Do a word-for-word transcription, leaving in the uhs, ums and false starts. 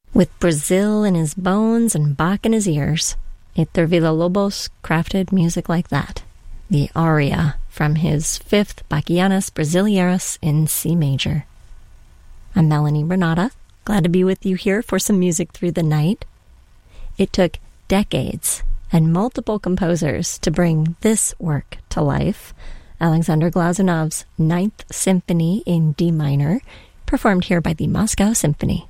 With Brazil in his bones and Bach in his ears, Héctor Villa-Lobos crafted music like that. The aria from his fifth Bachianas Brasileiras in C major. I'm Melanie Renata, glad to be with you here for some music through the night. It took decades and multiple composers to bring this work to life. Alexander Glazunov's Ninth Symphony in D minor, performed here by the Moscow Symphony.